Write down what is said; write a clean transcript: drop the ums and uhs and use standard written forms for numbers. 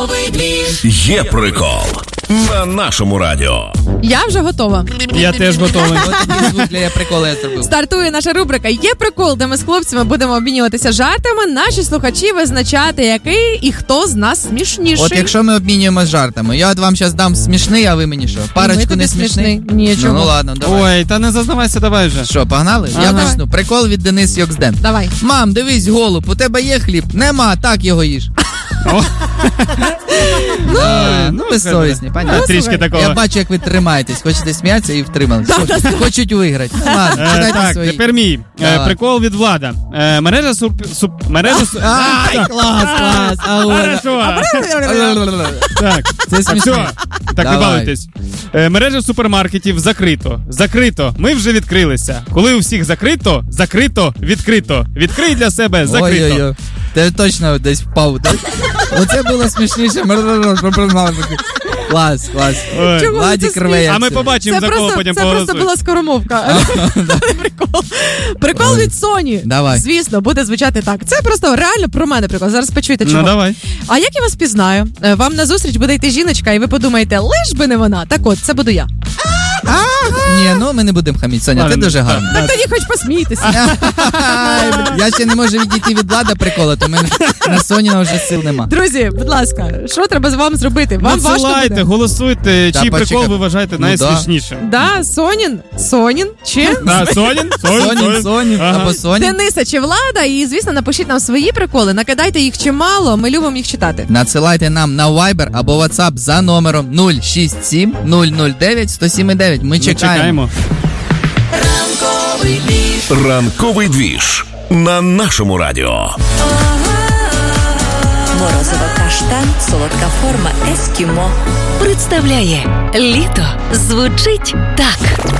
Є прикол на нашому радіо. Я вже готова. Я теж готовий. От такий звук для «Є прикол» я зробив. Стартує наша рубрика «Є прикол», де ми з хлопцями будемо обмінюватися жартами. Наші слухачі визначати, який і хто з нас смішніший. От якщо ми обмінюємося жартами, я от вам зараз дам смішний, а ви мені що? Парочку не смішний? Ні, чому? Ну ладно, давай. Ой, та не зазнавайся, давай вже. Що, погнали? Я Ага. почну. Прикол від Денис Йоксден. Давай. Мам, дивись, голуб, у тебе є хліб? Нема, так його їж. Ну, безсовісні, понятно. Трішки такого. Я бачу, як ви тримаєтесь. Хочете сміятися і втрималися. Хочуть виграти. Ладно, читайте Так, свої. тепер мій. Давай. Прикол від Влада. Мережа Ай, клас. Хорошо. Так, Це смішно. все. Так, не Давай. балуйтесь. Мережа супермаркетів закрито. Закрито. Ми вже відкрилися. Коли у всіх закрито, відкрито. Відкрий для себе, закрито. Ой-ой-ой. Ти точно десь впав, так? Оце було смішніше. Клас. Ой. Чому Владик це рве, смішно? як А ми це. побачимо, за кого потім Це просто проголосують. була скоромовка. Прикол. Прикол від Соні. Давай. Звісно, буде звучати так. Це просто реально про мене прикол. Зараз почуєте, чому. Ну, давай. А як я вас пізнаю? Вам на зустріч буде йти жіночка, і ви подумаєте, лиш би не вона. Так от, це буду я. Ні, ну ми не будемо хаміть, Соня, ти Ладно. дуже гарна. Так тоді хоч посмійтеся. Я ще не можу відійти від Влада прикола, то мене на Соніна вже сил нема. Друзі, будь ласка, що треба з вами зробити? Вам важко Надсилайте, буде? голосуйте, Та чий почекай. прикол ви вважаєте Ну, найсмішнішим. Да, Сонін, чи Сонін? Сонін, Ага. або Сонін. Дениса, чи Влада. І, звісно, напишіть нам свої приколи, накидайте їх чимало, ми любимо їх читати. Надсилайте нам на Viber або WhatsApp за номером 067 009 107,9. Ми чекаємо. Ранковий двіж на нашому радіо. Морозиво-каштан, солодка форма ескімо. Представляє літо звучить так.